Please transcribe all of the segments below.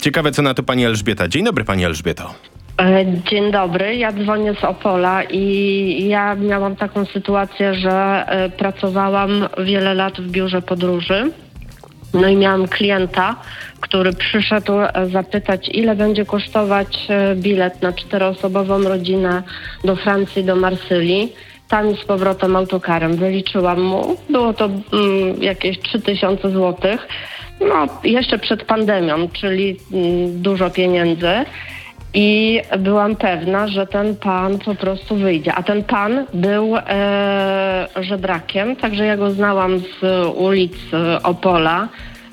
Ciekawe, co na to pani Elżbieta. Dzień dobry, pani Elżbieto. Dzień dobry, ja dzwonię z Opola i ja miałam taką sytuację, że pracowałam wiele lat w biurze podróży. No i miałam klienta, który przyszedł zapytać, ile będzie kosztować bilet na 4-osobową rodzinę do Francji, do Marsylii. Tam i z powrotem autokarem. Wyliczyłam mu. Było to jakieś 3000 złotych. No, jeszcze przed pandemią, czyli dużo pieniędzy. I byłam pewna, że ten pan po prostu wyjdzie. A ten pan był żebrakiem, także ja go znałam z ulic Opola.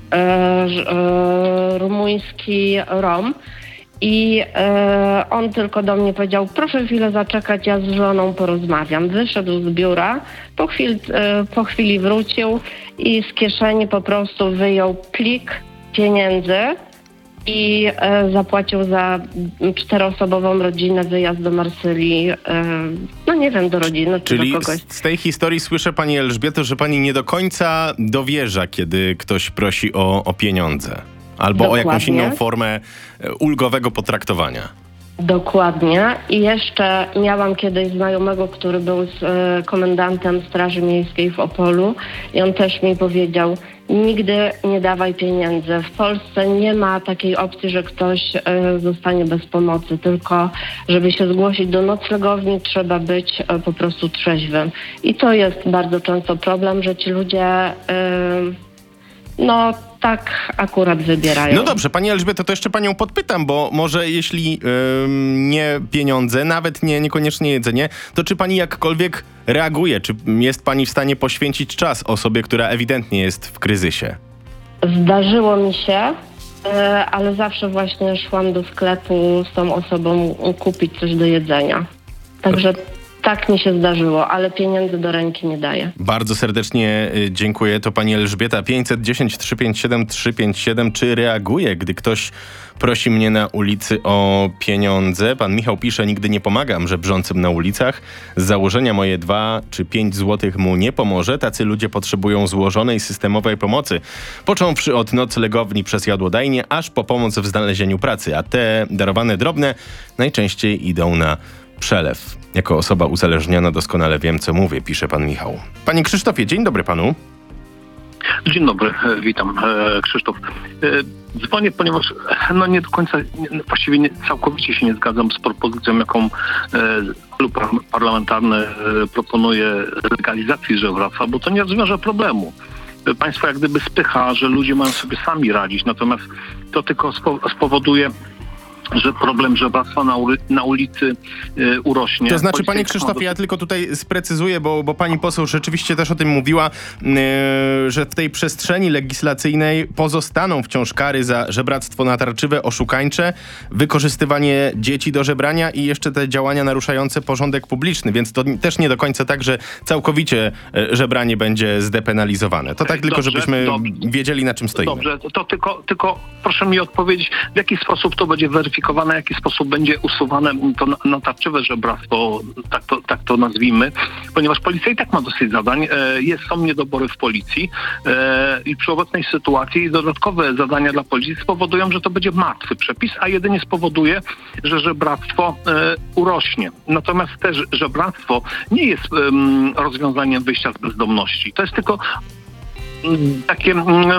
Rumuński Rom. I on tylko do mnie powiedział, proszę chwilę zaczekać, ja z żoną porozmawiam. Wyszedł z biura, po chwili wrócił i z kieszeni po prostu wyjął plik pieniędzy i zapłacił za 4-osobową rodzinę wyjazd do Marsylii, no nie wiem, do rodziny czy Czyli do kogoś. z tej historii słyszę, pani Elżbieto, że pani nie do końca dowierza, kiedy ktoś prosi o pieniądze. Albo Dokładnie. o jakąś inną formę ulgowego potraktowania. Dokładnie. I jeszcze miałam kiedyś znajomego, który był z komendantem Straży Miejskiej w Opolu i on też mi powiedział, nigdy nie dawaj pieniędzy. W Polsce nie ma takiej opcji, że ktoś zostanie bez pomocy, tylko żeby się zgłosić do noclegowni, trzeba być po prostu trzeźwym. I to jest bardzo często problem, że ci ludzie tak akurat wybierają. No dobrze, pani Elżbieto, to jeszcze panią podpytam, bo może jeśli nie pieniądze, nawet niekoniecznie jedzenie, to czy pani jakkolwiek reaguje? Czy jest pani w stanie poświęcić czas osobie, która ewidentnie jest w kryzysie? Zdarzyło mi się, ale zawsze właśnie szłam do sklepu z tą osobą kupić coś do jedzenia. Także tak mi się zdarzyło, ale pieniędzy do ręki nie daję. Bardzo serdecznie dziękuję. To pani Elżbieta. 510 357 357. Czy reaguje, gdy ktoś prosi mnie na ulicy o pieniądze? Pan Michał pisze, nigdy nie pomagam żebrzącym na ulicach. Z założenia moje 2 czy 5 złotych mu nie pomoże. Tacy ludzie potrzebują złożonej, systemowej pomocy. Począwszy od noclegowni przez jadłodajnię, aż po pomoc w znalezieniu pracy. A te darowane drobne najczęściej idą na przelew. Jako osoba uzależniona doskonale wiem, co mówię, pisze pan Michał. Panie Krzysztofie, dzień dobry panu. Dzień dobry, witam, Krzysztof. Dzwonię, ponieważ nie do końca, właściwie całkowicie się nie zgadzam z propozycją, jaką klub parlamentarny proponuje legalizacji żebractwa, bo to nie rozwiąże problemu. Państwo jak gdyby spycha, że ludzie mają sobie sami radzić, natomiast to tylko spowoduje, że problem żebractwa na ulicy urośnie. To znaczy, panie Krzysztofie, ja tylko tutaj sprecyzuję, bo pani poseł rzeczywiście też o tym mówiła, że w tej przestrzeni legislacyjnej pozostaną wciąż kary za żebractwo natarczywe, oszukańcze, wykorzystywanie dzieci do żebrania i jeszcze te działania naruszające porządek publiczny, więc to też nie do końca tak, że całkowicie żebranie będzie zdepenalizowane. To tak tylko, żebyśmy wiedzieli, na czym stoimy. Dobrze, to tylko proszę mi odpowiedzieć, w jaki sposób to będzie weryfikowane, w jaki sposób będzie usuwane to natarczywe żebractwo, tak to nazwijmy, ponieważ policja i tak ma dosyć zadań, są niedobory w policji i przy obecnej sytuacji dodatkowe zadania dla policji spowodują, że to będzie martwy przepis, a jedynie spowoduje, że żebractwo urośnie. Natomiast też żebractwo nie jest rozwiązaniem wyjścia z bezdomności. To jest tylko takie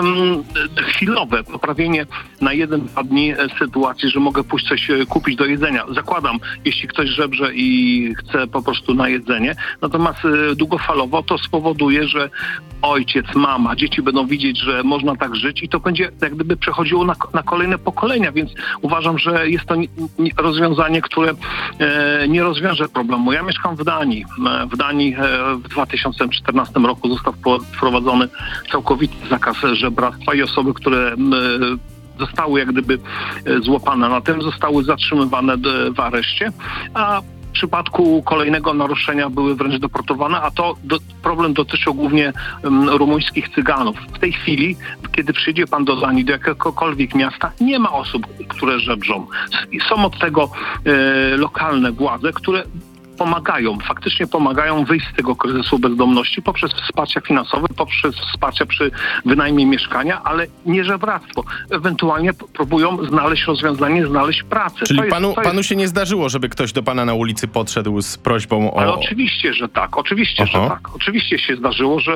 chwilowe poprawienie na 1-2 dni sytuacji, że mogę pójść coś kupić do jedzenia. Zakładam, jeśli ktoś żebrze i chce po prostu na jedzenie. Natomiast długofalowo to spowoduje, że ojciec, mama, dzieci będą widzieć, że można tak żyć i to będzie jak gdyby przechodziło na kolejne pokolenia, więc uważam, że jest to rozwiązanie, które nie rozwiąże problemu. Ja mieszkam w Danii. W Danii w 2014 roku został wprowadzony całkowity zakaz żebractwa i osoby, które zostały jak gdyby złapane na tym, zostały zatrzymywane w areszcie, a w przypadku kolejnego naruszenia były wręcz deportowane, a problem dotyczył głównie rumuńskich Cyganów. W tej chwili, kiedy przyjdzie pan do Danii, do jakiegokolwiek miasta, nie ma osób, które żebrzą. Są od tego lokalne władze, które faktycznie pomagają wyjść z tego kryzysu bezdomności poprzez wsparcie finansowe, poprzez wsparcie przy wynajmie mieszkania, ale nie żebractwo. Ewentualnie próbują znaleźć rozwiązanie, znaleźć pracę. Czyli panu się nie zdarzyło, żeby ktoś do pana na ulicy podszedł z prośbą o... Ale oczywiście, że tak. Oczywiście się zdarzyło, że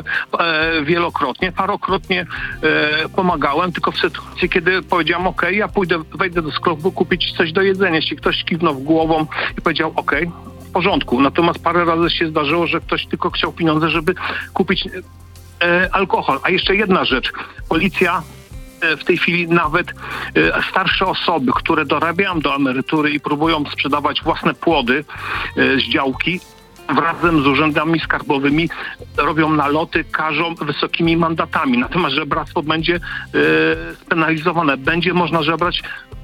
parokrotnie pomagałem, tylko w sytuacji, kiedy powiedziałem, ja wejdę do sklepu kupić coś do jedzenia. Jeśli ktoś kiwnął głową i powiedział, w porządku. Natomiast parę razy się zdarzyło, że ktoś tylko chciał pieniądze, żeby kupić alkohol. A jeszcze jedna rzecz. Policja w tej chwili nawet starsze osoby, które dorabiają do emerytury i próbują sprzedawać własne płody z działki, razem z urzędami skarbowymi robią naloty, karzą wysokimi mandatami. Natomiast żebractwo będzie spenalizowane. Będzie można żebrać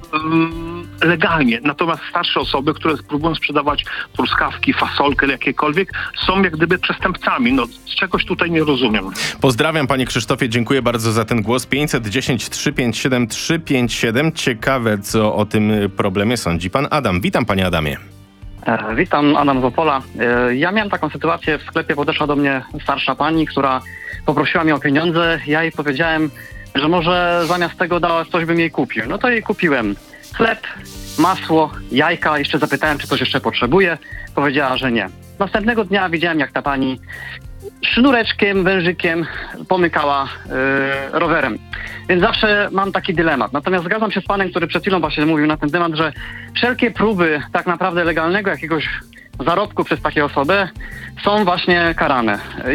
legalnie. Natomiast starsze osoby, które próbują sprzedawać truskawki, fasolkę, jakiekolwiek, są jak gdyby przestępcami. Z czegoś tutaj nie rozumiem. Pozdrawiam, panie Krzysztofie, dziękuję bardzo za ten głos. 510 357 357. Ciekawe, co o tym problemie sądzi pan Adam. Witam, panie Adamie. Witam, Adam z Opola. Ja miałem taką sytuację, w sklepie podeszła do mnie starsza pani, która poprosiła mnie o pieniądze. Ja jej powiedziałem, że może zamiast tego dała coś, bym jej kupił. No to jej kupiłem chleb, masło, jajka. Jeszcze zapytałem, czy coś jeszcze potrzebuje. Powiedziała, że nie. Następnego dnia widziałem, jak ta pani sznureczkiem, wężykiem pomykała rowerem. Więc zawsze mam taki dylemat. Natomiast zgadzam się z panem, który przed chwilą właśnie mówił na ten temat, że wszelkie próby tak naprawdę legalnego jakiegoś zarobku przez takie osoby są właśnie karane.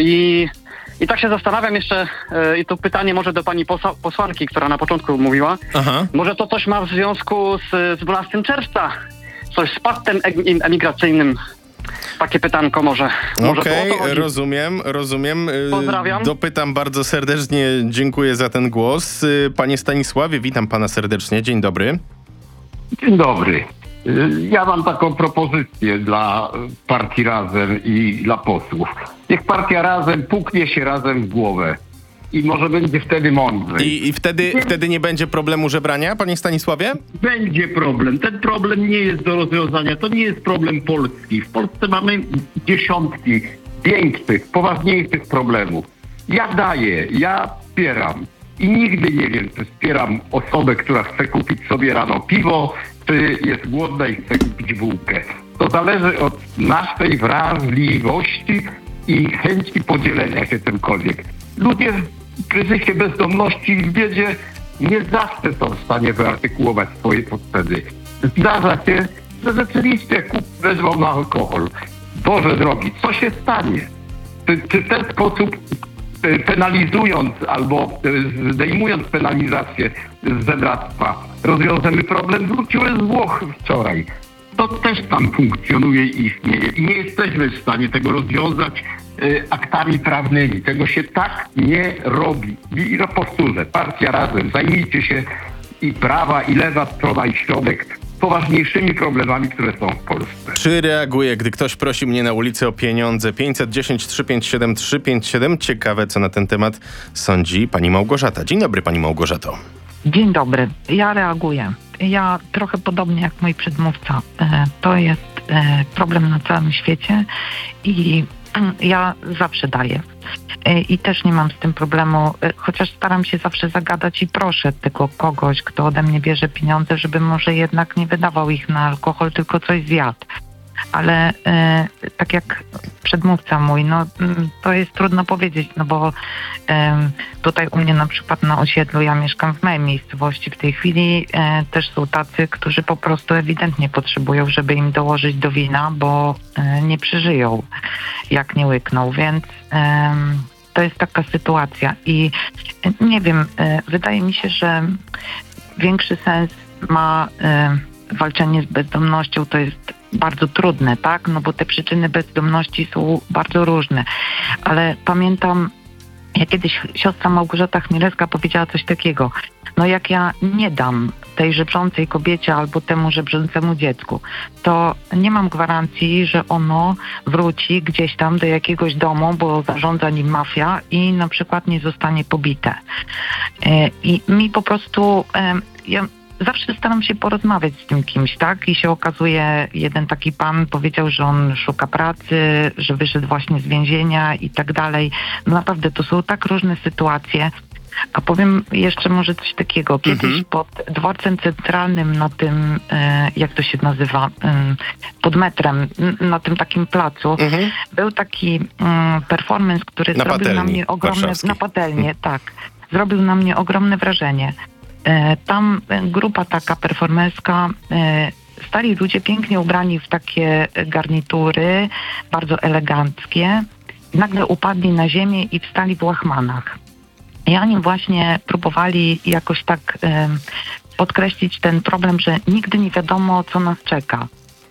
I tak się zastanawiam jeszcze, i to pytanie może do pani posłanki, która na początku mówiła, może to coś ma w związku z 12 czerwca, coś z paktem emigracyjnym. Takie pytanko może. Okej, rozumiem. Pozdrawiam. Dopytam bardzo serdecznie, dziękuję za ten głos. Panie Stanisławie, witam pana serdecznie, dzień dobry. Dzień dobry. Ja mam taką propozycję dla partii Razem i dla posłów. Niech partia Razem puknie się razem w głowę i może będzie wtedy mądrzej. I wtedy nie będzie problemu żebrania, panie Stanisławie? Będzie problem. Ten problem nie jest do rozwiązania. To nie jest problem polski. W Polsce mamy dziesiątki większych, poważniejszych problemów. Ja daję, ja wspieram. I nigdy nie wiem, czy wspieram osobę, która chce kupić sobie rano piwo, czy jest głodna i chce kupić bułkę. To zależy od naszej wrażliwości i chęci podzielenia się czymkolwiek. Ludzie w kryzysie bezdomności i w biedzie nie zawsze są w stanie wyartykułować swoje potrzeby. Zdarza się, że rzeczywiście wezmą na alkohol. Boże drogi, co się stanie? Czy w ten sposób penalizując albo zdejmując penalizację z żebractwa rozwiążemy problem? Wróciły z Włoch wczoraj. To też tam funkcjonuje i istnieje. I nie jesteśmy w stanie tego rozwiązać aktami prawnymi. Tego się tak nie robi. I powtórzę, partia Razem, zajmijcie się i prawa, i lewa strona, i środek poważniejszymi problemami, które są w Polsce. Czy reaguję, gdy ktoś prosi mnie na ulicy o pieniądze? 510 357 357. Ciekawe, co na ten temat sądzi pani Małgorzata. Dzień dobry, pani Małgorzato. Dzień dobry. Ja reaguję. Ja trochę podobnie jak mój przedmówca. To jest problem na całym świecie i ja zawsze daję. I też nie mam z tym problemu, chociaż staram się zawsze zagadać i proszę tego kogoś, kto ode mnie bierze pieniądze, żeby może jednak nie wydawał ich na alkohol, tylko coś zjadł. Ale tak jak przedmówca mój, to jest trudno powiedzieć, bo tutaj u mnie na przykład na osiedlu, ja mieszkam w małej miejscowości w tej chwili, też są tacy, którzy po prostu ewidentnie potrzebują, żeby im dołożyć do wina, bo nie przeżyją, jak nie łykną, więc to jest taka sytuacja i nie wiem, wydaje mi się, że większy sens ma walczenie z bezdomnością, to jest bardzo trudne, tak? Bo te przyczyny bezdomności są bardzo różne. Ale pamiętam, jak kiedyś siostra Małgorzata Chmielewska powiedziała coś takiego. Jak ja nie dam tej żebrzącej kobiecie albo temu żebrzącemu dziecku, to nie mam gwarancji, że ono wróci gdzieś tam do jakiegoś domu, bo zarządza nim mafia i na przykład nie zostanie pobite. I mi po prostu... zawsze staram się porozmawiać z tym kimś, tak? I się okazuje, jeden taki pan powiedział, że on szuka pracy, że wyszedł właśnie z więzienia i tak dalej. No naprawdę, to są tak różne sytuacje. A powiem jeszcze może coś takiego. Kiedyś pod dworcem centralnym na tym, jak to się nazywa, pod metrem, na tym takim placu, był taki performance, który Na zrobił Patelni na mnie ogromne... Warszawskiej. Na Patelnię, tak. Zrobił na mnie ogromne wrażenie. Tam grupa taka performerska, stali ludzie pięknie ubrani w takie garnitury, bardzo eleganckie. Nagle upadli na ziemię i wstali w łachmanach. I oni właśnie próbowali jakoś tak podkreślić ten problem, że nigdy nie wiadomo, co nas czeka.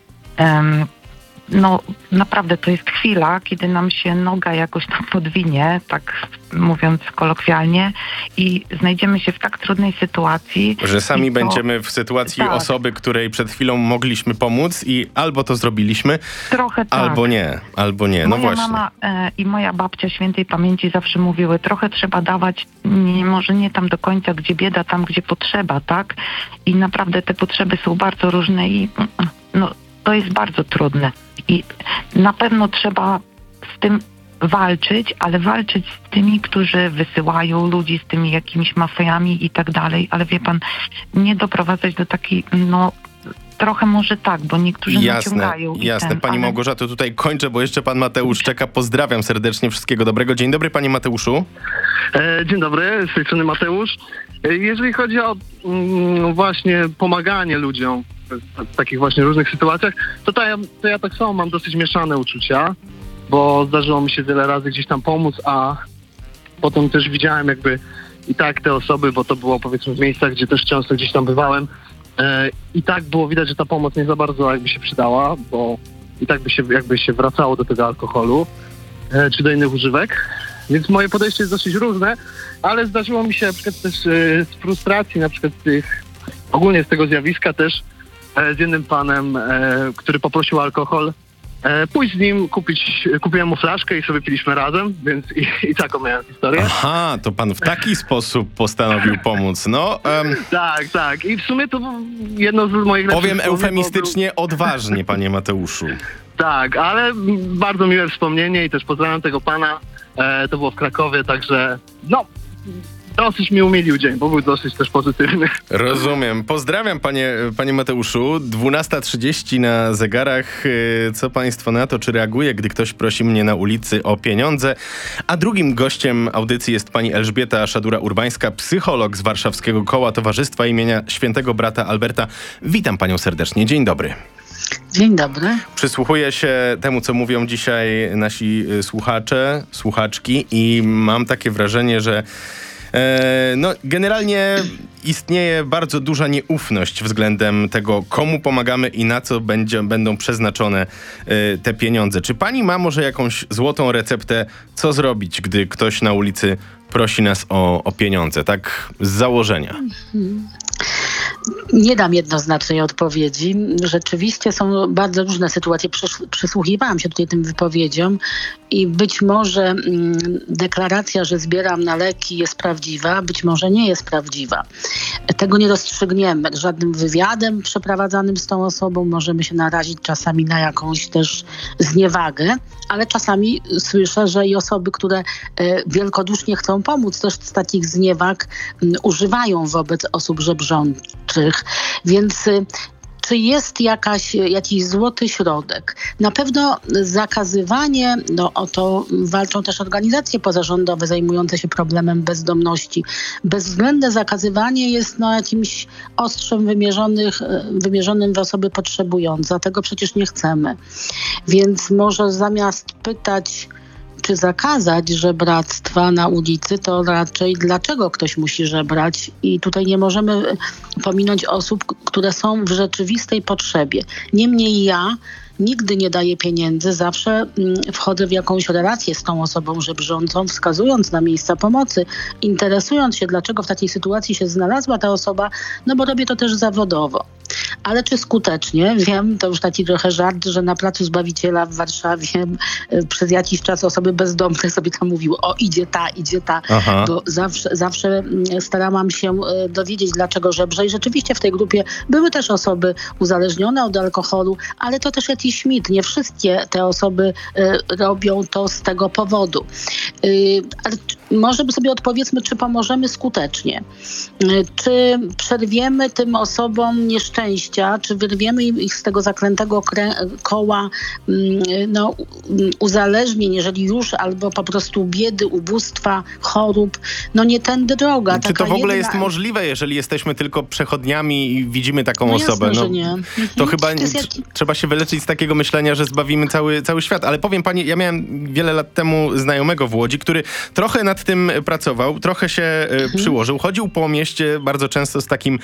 No naprawdę to jest chwila, kiedy nam się noga jakoś tam podwinie, tak mówiąc kolokwialnie, i znajdziemy się w tak trudnej sytuacji. Że sami I to- będziemy w sytuacji tak. osoby, której przed chwilą mogliśmy pomóc i albo to zrobiliśmy, Trochę tak. albo nie. No Moja właśnie. mama i moja babcia świętej pamięci zawsze mówiły, trochę trzeba dawać, może nie tam do końca, gdzie bieda, tam gdzie potrzeba, tak? I naprawdę te potrzeby są bardzo różne i no, to jest bardzo trudne. I na pewno trzeba z tym walczyć, ale walczyć z tymi, którzy wysyłają ludzi, z tymi jakimiś mafiami i tak dalej, ale wie pan, nie doprowadzać do takiej, no trochę może tak, bo niektórzy naciągają. Jasne. Pani Małgorzato, tutaj kończę, bo jeszcze pan Mateusz czeka. Pozdrawiam serdecznie, wszystkiego dobrego. Dzień dobry, panie Mateuszu. Dzień dobry, z tej strony Mateusz. Jeżeli chodzi o właśnie pomaganie ludziom w takich właśnie różnych sytuacjach, to ja tak samo mam dosyć mieszane uczucia, bo zdarzyło mi się wiele razy gdzieś tam pomóc, a potem też widziałem jakby i tak te osoby, bo to było powiedzmy w miejscach, gdzie też często gdzieś tam bywałem, i tak było widać, że ta pomoc nie za bardzo jakby się przydała, bo i tak by się jakby się wracało do tego alkoholu czy do innych używek. Więc moje podejście jest dosyć różne, ale zdarzyło mi się na przykład też z frustracji, na przykład ogólnie z tego zjawiska też z jednym panem, który poprosił alkohol, pójść z nim, kupiłem mu flaszkę i sobie piliśmy razem, więc i taką miałem historię. Aha, to pan w taki sposób postanowił pomóc. No, Tak. I w sumie to jedno z moich lepszych powiem wspomnień, eufemistycznie odważnie, panie Mateuszu. Tak, ale bardzo miłe wspomnienie i też pozdrawiam tego pana. To było w Krakowie, także no, dosyć mi umilił dzień, bo był dosyć też pozytywny. Rozumiem. Pozdrawiam, panie Mateuszu. 12:30 na zegarach. Co państwo na to? Czy reaguje, gdy ktoś prosi mnie na ulicy o pieniądze? A drugim gościem audycji jest pani Elżbieta Szadura-Urbańska, psycholog z Warszawskiego Koła Towarzystwa imienia Świętego Brata Alberta. Witam panią serdecznie. Dzień dobry. Dzień dobry. Przysłuchuję się temu, co mówią dzisiaj nasi słuchacze, słuchaczki i mam takie wrażenie, że no, generalnie istnieje bardzo duża nieufność względem tego, komu pomagamy i na co będą przeznaczone te pieniądze. Czy pani ma może jakąś złotą receptę, co zrobić, gdy ktoś na ulicy prosi nas o pieniądze, tak z założenia? Nie dam jednoznacznej odpowiedzi. Rzeczywiście są bardzo różne sytuacje. Przysłuchiwałam się tutaj tym wypowiedziom i być może deklaracja, że zbieram na leki, jest prawdziwa, być może nie jest prawdziwa. Tego nie rozstrzygniemy. Żadnym wywiadem przeprowadzanym z tą osobą możemy się narazić czasami na jakąś też zniewagę, ale czasami słyszę, że i osoby, które wielkodusznie chcą pomóc, też z takich zniewag używają wobec osób żebrzących. Więc czy jest jakiś złoty środek? Na pewno zakazywanie, no o to walczą też organizacje pozarządowe zajmujące się problemem bezdomności. Bezwzględne zakazywanie jest jakimś ostrzem wymierzonym w osoby potrzebujące, a tego przecież nie chcemy. Więc może zamiast pytać, czy zakazać żebractwa na ulicy, to raczej dlaczego ktoś musi żebrać i tutaj nie możemy pominąć osób, które są w rzeczywistej potrzebie. Niemniej ja nigdy nie daję pieniędzy, zawsze wchodzę w jakąś relację z tą osobą żebrzącą, wskazując na miejsca pomocy, interesując się, dlaczego w takiej sytuacji się znalazła ta osoba, no bo robię to też zawodowo. ale czy skutecznie? Wiem, to już taki trochę żart, że na Placu Zbawiciela w Warszawie przez jakiś czas osoby bezdomne sobie tam mówiły, o idzie ta, Aha. bo zawsze starałam się dowiedzieć, dlaczego żebrze i rzeczywiście w tej grupie były też osoby uzależnione od alkoholu, ale to też jakiś mit. Nie wszystkie te osoby robią to z tego powodu. Ale może sobie odpowiedzmy, czy pomożemy skutecznie. Czy przerwiemy tym osobom nieszczęścia, czy wyrwiemy ich z tego zaklętego koła uzależnień, jeżeli już, albo po prostu biedy, ubósttwa, chorób. Nie tędy droga. Czy to w ogóle jest możliwe, jeżeli jesteśmy tylko przechodniami i widzimy taką osobę? Jasne, że nie. To chyba trzeba się wyleczyć z takiego myślenia, że zbawimy cały świat. Ale powiem pani, ja miałem wiele lat temu znajomego w Łodzi, który trochę nad tym pracował, trochę się przyłożył. Chodził po mieście bardzo często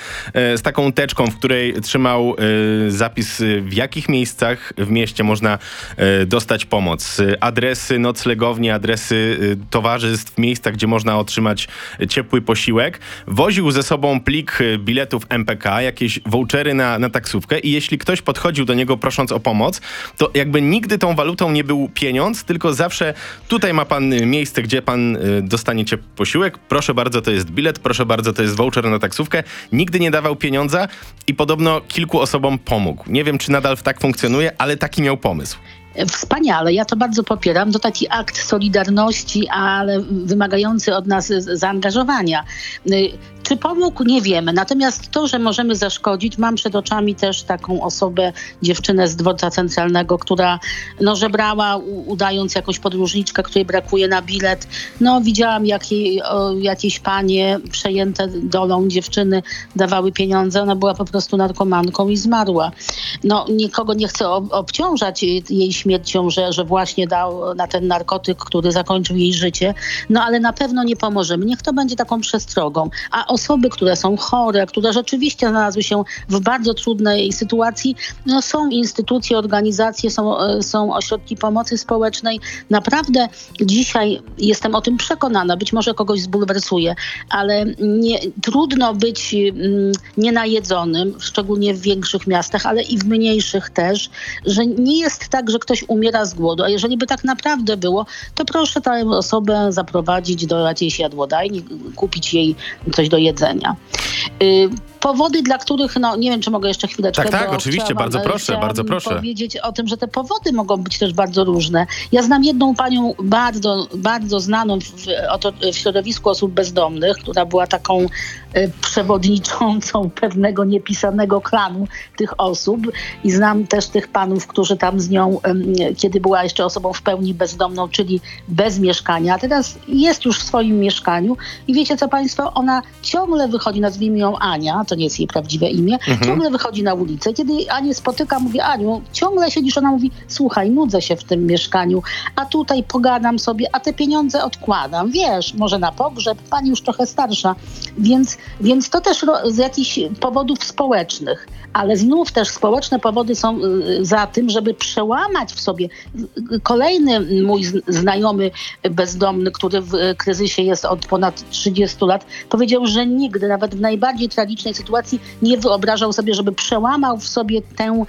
z taką teczką, w której trzymał zapis, w jakich miejscach w mieście można dostać pomoc. Adresy noclegowni, adresy towarzystw, miejsca, gdzie można otrzymać ciepły posiłek. Woził ze sobą plik biletów MPK, jakieś vouchery na taksówkę i jeśli ktoś podchodził do niego prosząc o pomoc, to jakby nigdy tą walutą nie był pieniądz, tylko zawsze tutaj ma pan miejsce, gdzie pan dostaniecie posiłek. Proszę bardzo, to jest bilet, proszę bardzo, to jest voucher na taksówkę. Nigdy nie dawał pieniądza i podobno kilku osobom pomógł. Nie wiem, czy nadal tak funkcjonuje, ale taki miał pomysł. Wspaniale, ja to bardzo popieram. To taki akt solidarności, ale wymagający od nas zaangażowania. Czy pomógł? Nie wiemy. Natomiast to, że możemy zaszkodzić, mam przed oczami też taką osobę, dziewczynę z dworca centralnego, która żebrała, udając jakąś podróżniczkę, której brakuje na bilet. Widziałam, jakieś panie przejęte dolą dziewczyny dawały pieniądze. Ona była po prostu narkomanką i zmarła. Nikogo nie chcę obciążać jej śmiercią, że właśnie dał na ten narkotyk, który zakończył jej życie. Ale na pewno nie pomożemy. Niech to będzie taką przestrogą. A osoby, które są chore, które rzeczywiście znalazły się w bardzo trudnej sytuacji, są instytucje, organizacje, są ośrodki pomocy społecznej. Naprawdę dzisiaj jestem o tym przekonana, być może kogoś zbulwersuje, ale trudno być nienajedzonym, szczególnie w większych miastach, ale i w mniejszych też, że nie jest tak, że ktoś umiera z głodu, a jeżeli by tak naprawdę było, to proszę tę osobę zaprowadzić do jakiejś jadłodajni, kupić jej coś do jedzenia. Powody, dla których, nie wiem, czy mogę jeszcze chwileczkę. Tak, oczywiście, bardzo proszę. Powiedzieć o tym, że te powody mogą być też bardzo różne. Ja znam jedną panią bardzo, bardzo znaną w środowisku osób bezdomnych, która była taką przewodniczącą pewnego niepisanego klanu tych osób i znam też tych panów, którzy tam z nią, kiedy była jeszcze osobą w pełni bezdomną, czyli bez mieszkania, a teraz jest już w swoim mieszkaniu i wiecie co państwo, ona ciągle wychodzi, nazwijmy ją Ania, to nie jest jej prawdziwe imię, ciągle wychodzi na ulicę. Kiedy Anię spotyka, mówię: Aniu, ciągle siedzisz? Ona mówi: słuchaj, nudzę się w tym mieszkaniu, a tutaj pogadam sobie, a te pieniądze odkładam. Wiesz, może na pogrzeb, pani już trochę starsza. Więc to też z jakichś powodów społecznych. Ale znów też społeczne powody są za tym, żeby przełamać w sobie. Kolejny mój znajomy bezdomny, który w kryzysie jest od ponad 30 lat, powiedział, że nigdy, nawet w najbardziej tragicznej sytuacji, nie wyobrażał sobie, żeby przełamał w sobie ten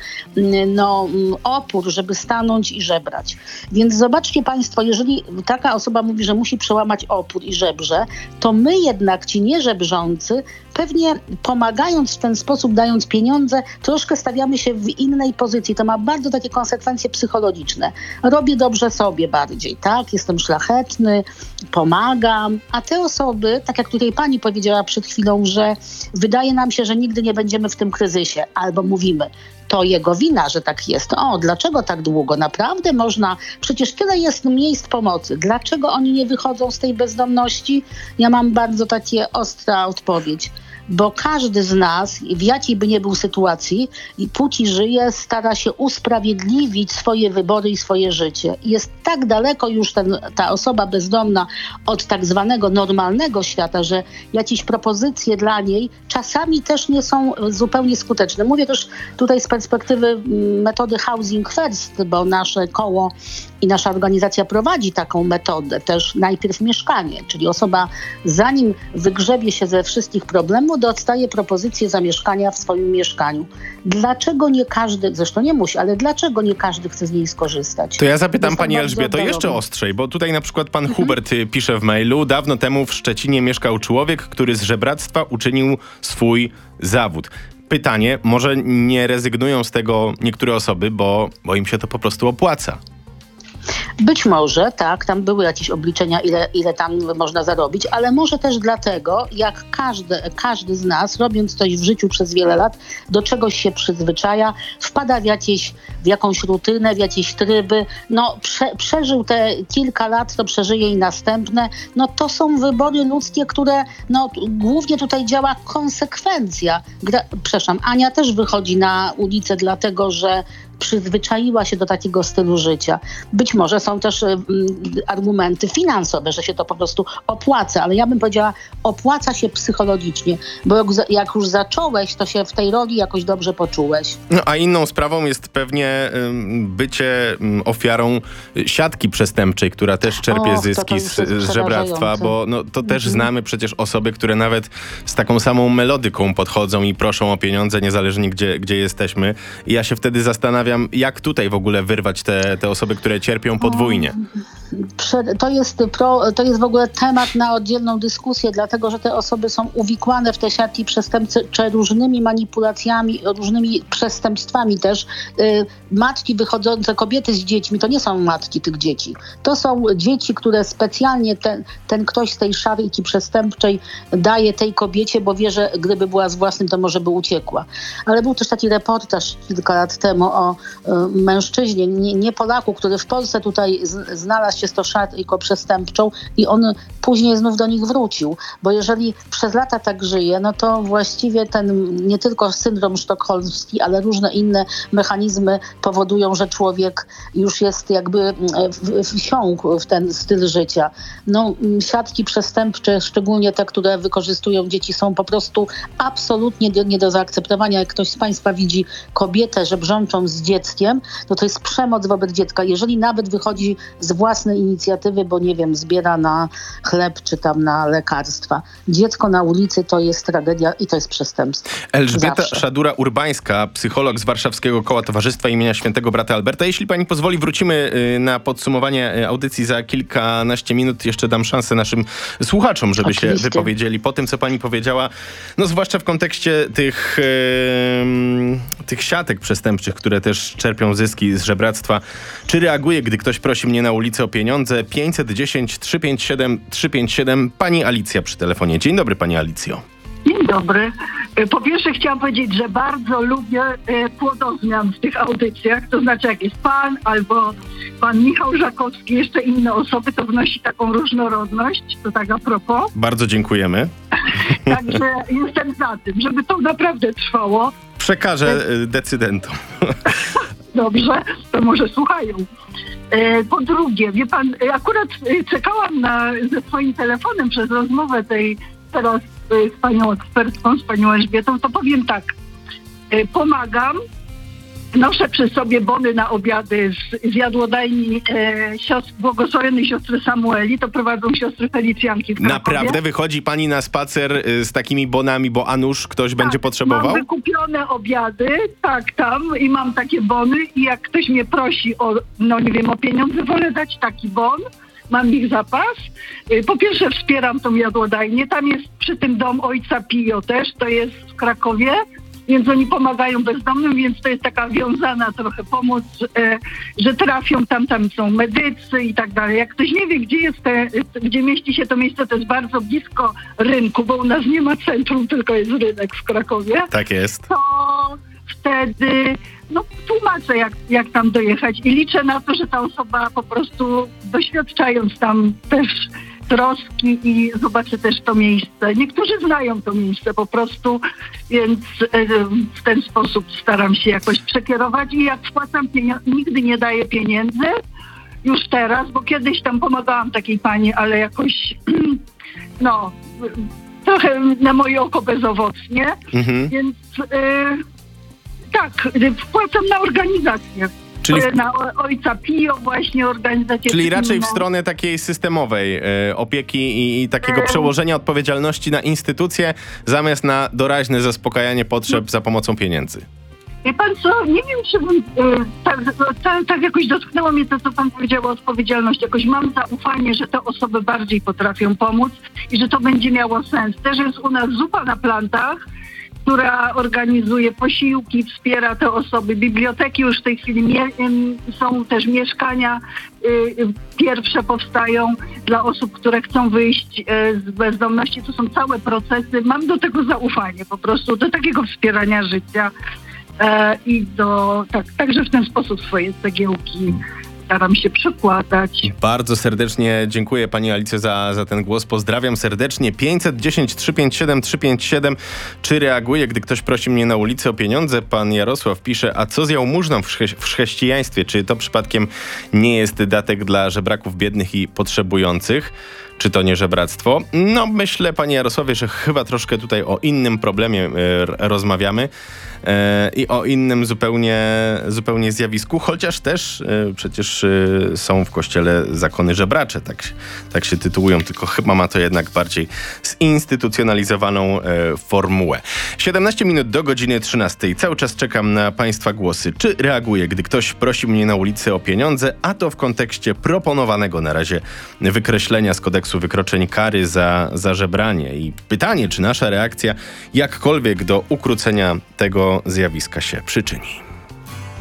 opór, żeby stanąć i żebrać. Więc zobaczcie państwo, jeżeli taka osoba mówi, że musi przełamać opór i żebrze, to my jednak, ci nieżebrzący, pewnie pomagając w ten sposób, dając pieniądze, troszkę stawiamy się w innej pozycji. To ma bardzo takie konsekwencje psychologiczne. Robię dobrze sobie bardziej, tak? Jestem szlachetny, pomagam. A te osoby, tak jak tutaj pani powiedziała przed chwilą, że wydaje nam się, że nigdy nie będziemy w tym kryzysie. Albo mówimy: to jego wina, że tak jest. Dlaczego tak długo? Naprawdę można? Przecież tyle jest miejsc pomocy. Dlaczego oni nie wychodzą z tej bezdomności? Ja mam bardzo takie ostra odpowiedź. Bo każdy z nas, w jakiej by nie był sytuacji, póki żyje, stara się usprawiedliwić swoje wybory i swoje życie. I jest tak daleko już ta osoba bezdomna od tak zwanego normalnego świata, że jakieś propozycje dla niej czasami też nie są zupełnie skuteczne. Mówię też tutaj z perspektywy metody Housing First, bo nasze koło i nasza organizacja prowadzi taką metodę. Też najpierw mieszkanie, czyli osoba zanim wygrzebie się ze wszystkich problemów, samo dostaje propozycję zamieszkania w swoim mieszkaniu. Dlaczego nie każdy, zresztą nie musi, ale dlaczego nie każdy chce z niej skorzystać? To ja zapytam Jest pani bardzo Elżbieto jeszcze oddalone. ostrzej, bo tutaj na przykład pan Hubert pisze w mailu: dawno temu w Szczecinie mieszkał człowiek, który z żebractwa uczynił swój zawód. Pytanie, może nie rezygnują z tego niektóre osoby, bo im się to po prostu opłaca. Być może, tak, tam były jakieś obliczenia, ile tam można zarobić, ale może też dlatego, jak każdy z nas, robiąc coś w życiu przez wiele lat, do czegoś się przyzwyczaja, wpada w jakąś rutynę, w jakieś tryby, przeżył te kilka lat, to przeżyje i następne. To są wybory ludzkie, które, głównie tutaj działa konsekwencja. Ania też wychodzi na ulicę dlatego, że przyzwyczaiła się do takiego stylu życia. Być może są też argumenty finansowe, że się to po prostu opłaca, ale ja bym powiedziała, opłaca się psychologicznie, bo jak już zacząłeś, to się w tej roli jakoś dobrze poczułeś. A inną sprawą jest pewnie bycie ofiarą siatki przestępczej, która też czerpie zyski z żebractwa, bo to też znamy przecież osoby, które nawet z taką samą melodyką podchodzą i proszą o pieniądze, niezależnie gdzie jesteśmy. I ja się wtedy zastanawiam, jak tutaj w ogóle wyrwać te osoby, które cierpią podwójnie. To jest w ogóle temat na oddzielną dyskusję, dlatego że te osoby są uwikłane w te siatki przestępcze różnymi manipulacjami, różnymi przestępstwami też. Matki wychodzące, kobiety z dziećmi, to nie są matki tych dzieci. To są dzieci, które specjalnie ten ktoś z tej szarki przestępczej daje tej kobiecie, bo wie, że gdyby była z własnym, to może by uciekła. Ale był też taki reportaż kilka lat temu o mężczyźnie, nie Polaku, który w Polsce tutaj znalazł się z tą szarką przestępczą i on później znów do nich wrócił. Bo jeżeli przez lata tak żyje, to właściwie ten nie tylko syndrom sztokholmski, ale różne inne mechanizmy powodują, że człowiek już jest jakby wsiąkł w ten styl życia. Siatki przestępcze, szczególnie te, które wykorzystują dzieci, są po prostu absolutnie nie do zaakceptowania. Jak ktoś z Państwa widzi kobietę żebrzącą z dzieckiem, to jest przemoc wobec dziecka. Jeżeli nawet wychodzi z własnej inicjatywy, bo nie wiem, zbiera na chleb czy tam na lekarstwa. Dziecko na ulicy to jest tragedia i to jest przestępstwo. Elżbieta Szadura-Urbańska, psycholog z Warszawskiego Koła Towarzystwa imienia Świętego Brata Alberta. Jeśli pani pozwoli, wrócimy na podsumowanie audycji za kilkanaście minut. Jeszcze dam szansę naszym słuchaczom, żeby się wypowiedzieli po tym, co pani powiedziała. Zwłaszcza w kontekście tych siatek przestępczych, które też czerpią zyski z żebractwa. Czy reaguje, gdy ktoś prosi mnie na ulicy o pieniądze? 510 357 357. Pani Alicja przy telefonie. Dzień dobry, pani Alicjo. Dzień dobry. Po pierwsze chciałam powiedzieć, że bardzo lubię płodozmian w tych audycjach. To znaczy, jak jest pan albo pan Michał Żakowski, jeszcze inne osoby, to wnosi taką różnorodność. To tak a propos. Bardzo dziękujemy. Także jestem za tym, żeby to naprawdę trwało. Przekażę decydentom. Dobrze, to może słuchają. Po drugie, wie pan, akurat czekałam ze swoim telefonem przez rozmowę tej teraz z panią ekspertką, z panią Elżbietą, to powiem tak. Pomagam, noszę przy sobie bony na obiady z jadłodajni błogosławionej siostry Samueli, to prowadzą siostry Felicjanki w Krakowie. Naprawdę? Wychodzi pani na spacer z takimi bonami, bo a nuż ktoś będzie potrzebował? Mam wykupione obiady, tam i mam takie bony i jak ktoś mnie prosi o pieniądze, wolę dać taki bon. Mam ich zapas. Po pierwsze wspieram tą jadłodajnię. Tam jest przy tym dom ojca Pio też, to jest w Krakowie, więc oni pomagają bezdomnym, więc to jest taka wiązana trochę pomoc, że trafią tam są medycy i tak dalej. Jak ktoś nie wie, gdzie mieści się to miejsce, to jest bardzo blisko rynku, bo u nas nie ma centrum, tylko jest rynek w Krakowie. Tak jest. To wtedy tłumaczę, jak tam dojechać i liczę na to, że ta osoba po prostu doświadczając tam też troski i zobaczy też to miejsce. Niektórzy znają to miejsce po prostu, więc w ten sposób staram się jakoś przekierować i jak wpłacam pieniądze, nigdy nie daję pieniędzy już teraz, bo kiedyś tam pomagałam takiej pani, ale jakoś trochę na moje oko bezowocnie, więc tak, wpłacam na organizację. na Ojca Pio właśnie organizacje. Czyli raczej w stronę takiej systemowej opieki i takiego przełożenia odpowiedzialności na instytucje zamiast na doraźne zaspokajanie potrzeb za pomocą pieniędzy. Wie pan co, nie wiem, czy bym, tak jakoś dotknęło mnie to, co pan powiedział o odpowiedzialności. Jakoś mam zaufanie, że te osoby bardziej potrafią pomóc i że to będzie miało sens. Też jest u nas Zupa na Plantach, która organizuje posiłki, wspiera te osoby. Biblioteki już w tej chwili są też mieszkania. Pierwsze powstają dla osób, które chcą wyjść z bezdomności. To są całe procesy. Mam do tego zaufanie po prostu, do takiego wspierania życia. I także w ten sposób swoje cegiełki staram się przekładać. Bardzo serdecznie dziękuję pani Alicjo za ten głos. Pozdrawiam serdecznie. 510 357 357. Czy reaguję, gdy ktoś prosi mnie na ulicy o pieniądze? Pan Jarosław pisze, a co z jałmużną w chrześcijaństwie? Czy to przypadkiem nie jest datek dla żebraków biednych i potrzebujących? Czy to nie żebractwo? No myślę, panie Jarosławie, że chyba troszkę tutaj o innym problemie rozmawiamy i o innym zupełnie zjawisku, chociaż też przecież są w kościele zakony żebracze, tak się tytułują, tylko chyba ma to jednak bardziej zinstytucjonalizowaną formułę. 17 minut do godziny 13. Cały czas czekam na państwa głosy. Czy reaguję, gdy ktoś prosi mnie na ulicy o pieniądze, a to w kontekście proponowanego na razie wykreślenia z kodeksu wykroczeń kary za żebranie. I pytanie, czy nasza reakcja jakkolwiek do ukrócenia tego zjawiska się przyczyni.